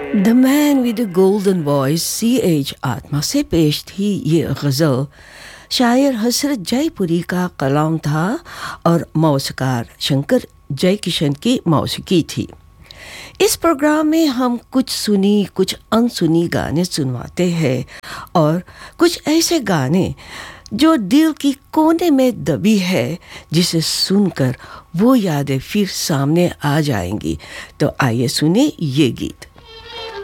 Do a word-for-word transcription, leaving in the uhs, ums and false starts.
The man with the golden voice C H आत्मा से पेश थी ये गज़ल। शायर हसरत जयपुरी का कलाम था और मौसीकार शंकर जयकिशन की मौसीकी थी। इस प्रोग्राम में हम कुछ सुनी कुछ अनसुनी गाने सुनवाते हैं और कुछ ऐसे गाने जो दिल की कोने में दबी है, जिसे सुनकर वो यादें फिर सामने आ जाएंगी। तो आइए सुने ये गीत।